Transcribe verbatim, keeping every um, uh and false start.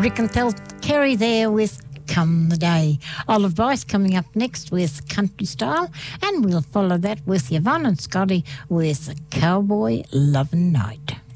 Rick and Tel Kerry there with Come the Day. Olive Bryce coming up next with Country Style, and we'll follow that with Yvonne and Scotty with Cowboy Lovin' Night.